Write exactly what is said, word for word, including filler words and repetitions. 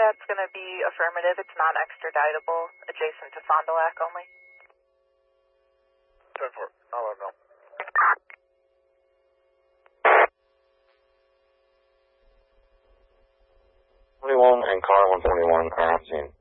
that's going to be affirmative. It's non-extraditable, adjacent to Fond du Lac only. ten four, I'll let him know. twenty-one and car one twenty-one are on scene.